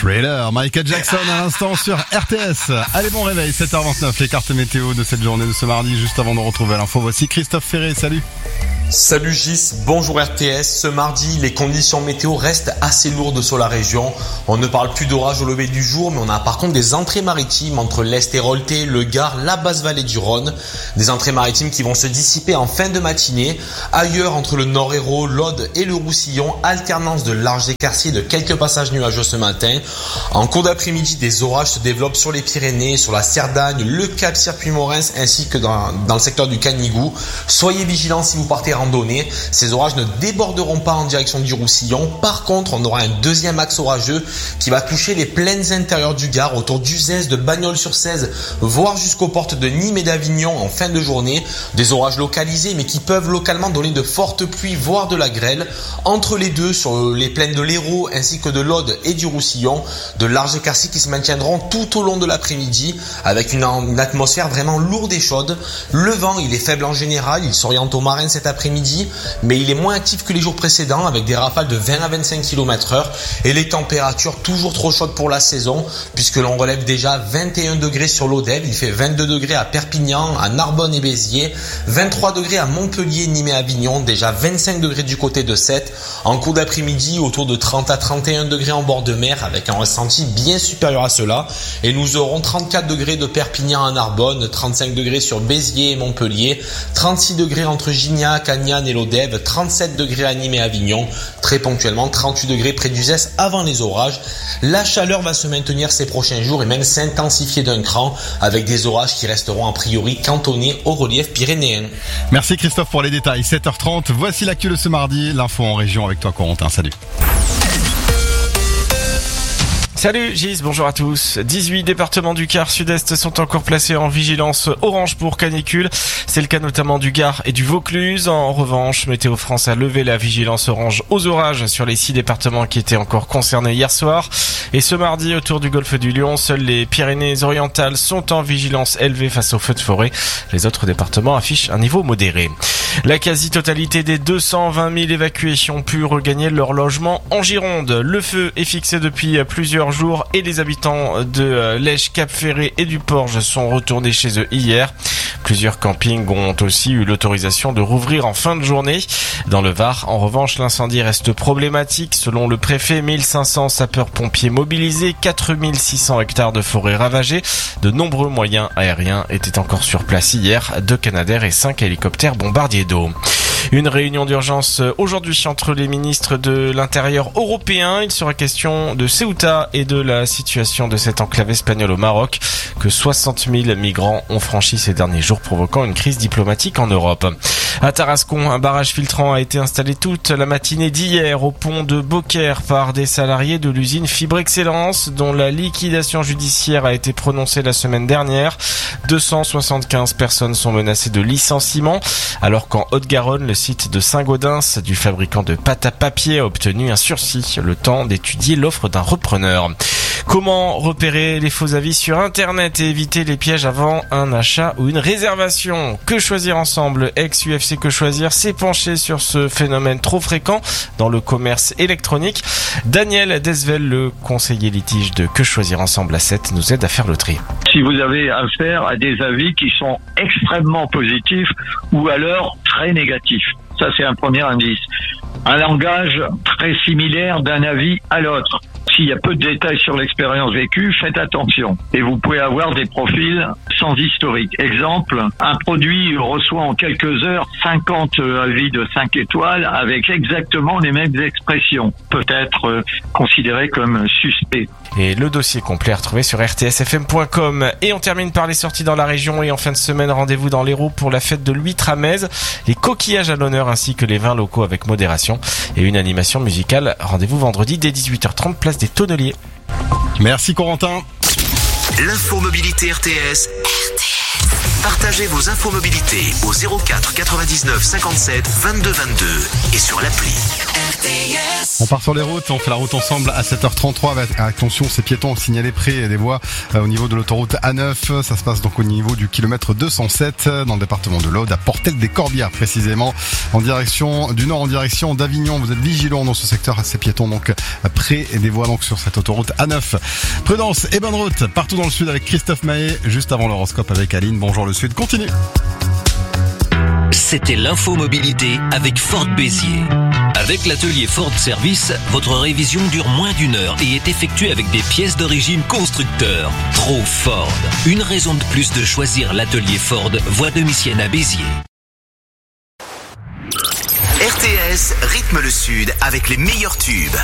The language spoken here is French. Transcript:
Thriller, Michael Jackson à l'instant sur RTS. Allez, bon réveil, 7h29, les cartes météo de cette journée de ce mardi, juste avant de retrouver l'info. Voici Christophe Ferré, salut. Salut Gis, bonjour RTS. Ce mardi, les conditions météo restent assez lourdes sur la région. On ne parle plus d'orage au lever du jour, mais on a par contre des entrées maritimes entre l'Est héroltais, le Gard, la basse vallée du Rhône. Des entrées maritimes qui vont se dissiper en fin de matinée. Ailleurs, entre le Nord Hérault, l'Aude et le Roussillon, alternance de larges écartiers et de quelques passages nuageux ce matin. En cours d'après-midi, des orages se développent sur les Pyrénées, sur la Cerdagne, le Cap Circuit-Morens ainsi que dans le secteur du Canigou. Soyez vigilants si vous partez randonnée. Ces orages ne déborderont pas en direction du Roussillon. Par contre, on aura un deuxième axe orageux qui va toucher les plaines intérieures du Gard autour d'Uzès, de Bagnols-sur-Cèze, voire jusqu'aux portes de Nîmes et d'Avignon en fin de journée. Des orages localisés mais qui peuvent localement donner de fortes pluies, voire de la grêle. Entre les deux, sur les plaines de l'Hérault ainsi que de l'Aude et du Roussillon, de larges écartiers qui se maintiendront tout au long de l'après-midi avec une atmosphère vraiment lourde et chaude. Le vent, il est faible en général, il s'oriente au marin cet après-midi, mais il est moins actif que les jours précédents avec des rafales de 20 à 25 km/h et les températures toujours trop chaudes pour la saison puisque l'on relève déjà 21 degrés sur l'Odève, il fait 22 degrés à Perpignan, à Narbonne et Béziers, 23 degrés à Montpellier, Nîmes et Avignon, déjà 25 degrés du côté de Sète. En cours d'après-midi, autour de 30 à 31 degrés en bord de mer avec un ressenti bien supérieur à cela et nous aurons 34 degrés de Perpignan à Narbonne, 35 degrés sur Béziers et Montpellier, 36 degrés entre Gignac, Agnan et l'Odève, 37 degrés à Nîmes et Avignon, très ponctuellement 38 degrés près d'Uzès avant les orages. La chaleur va se maintenir ces prochains jours et même s'intensifier d'un cran avec des orages qui resteront a priori cantonnés au relief pyrénéen. Merci Christophe pour les détails. 7h30, voici l'actu de ce mardi, l'info en région avec toi Corentin, salut. Salut Gis, bonjour à tous. 18 départements du quart sud-est sont encore placés en vigilance orange pour canicule. C'est le cas notamment du Gard et du Vaucluse. En revanche, Météo France a levé la vigilance orange aux orages sur les 6 départements qui étaient encore concernés hier soir. Et ce mardi, autour du golfe du Lion, seules les Pyrénées-Orientales sont en vigilance élevée face aux feux de forêt. Les autres départements affichent un niveau modéré. La quasi-totalité des 220 000 évacués ont pu regagner leur logement en Gironde. Le feu est fixé depuis plusieurs jours et les habitants de Lèche, Cap-Ferré et du Porge sont retournés chez eux hier. Plusieurs campings ont aussi eu l'autorisation de rouvrir en fin de journée. Dans le Var, en revanche, l'incendie reste problématique. Selon le préfet, 1500 sapeurs-pompiers mobilisés, 4600 hectares de forêt ravagés. De nombreux moyens aériens étaient encore sur place hier, 2 Canadair et 5 hélicoptères bombardiers d'eau. Une réunion d'urgence aujourd'hui entre les ministres de l'Intérieur européens. Il sera question de Ceuta et de la situation de cette enclave espagnole au Maroc que 60 000 migrants ont franchi ces derniers jours, provoquant une crise diplomatique en Europe. À Tarascon, un barrage filtrant a été installé toute la matinée d'hier au pont de Beaucaire par des salariés de l'usine Fibre Excellence dont la liquidation judiciaire a été prononcée la semaine dernière. 275 personnes sont menacées de licenciement alors qu'en Haute-Garonne, le site de Saint-Gaudens du fabricant de pâte à papier a obtenu un sursis, le temps d'étudier l'offre d'un repreneur. Comment repérer les faux avis sur Internet et éviter les pièges avant un achat ou une réservation? Que choisir ensemble? Ex-UFC Que Choisir s'est penché sur ce phénomène trop fréquent dans le commerce électronique. Daniel Desvel, le conseiller litige de Que Choisir Ensemble à 7, nous aide à faire le tri. Si vous avez affaire à des avis qui sont extrêmement positifs ou alors très négatifs, ça c'est un premier indice. Un langage très similaire d'un avis à l'autre. S'il y a peu de détails sur l'expérience vécue, faites attention. Et vous pouvez avoir des profils sans historique. Exemple, un produit reçoit en quelques heures 50 avis de 5 étoiles avec exactement les mêmes expressions. Peut-être considéré comme suspect. Et le dossier complet à retrouver sur rtsfm.com. Et on termine par les sorties dans la région. Et en fin de semaine, rendez-vous dans l'Hérault pour la fête de l'huître à Metz. Les coquillages à l'honneur ainsi que les vins locaux avec modération. Et une animation musicale. Rendez-vous vendredi dès 18h30, place des Tonneliers. Merci Corentin. L'info mobilité RTS. Partagez vos infos mobilité au 04 99 57 22 22 et sur l'appli On part sur les routes, on fait la route ensemble à 7h33 avec, attention, ces piétons signalés près des voies au niveau de l'autoroute A9. Ça se passe donc au niveau du kilomètre 207 dans le département de l'Aude, à Portel-des-Corbières précisément, en direction du nord, en direction d'Avignon. Vous êtes vigilants dans ce secteur, ces piétons donc près des voies donc sur cette autoroute A9. Prudence et bonne route partout dans le sud avec Christophe Mahé, juste avant l'horoscope avec Aline. Bonjour le sud, continue. C'était l'info mobilité avec Ford Béziers. Avec l'atelier Ford Service, votre révision dure moins d'1 heure et est effectuée avec des pièces d'origine constructeur. Trop Ford. Une raison de plus de choisir l'atelier Ford, voie de Missienne à Béziers. RTS rythme le sud avec les meilleurs tubes.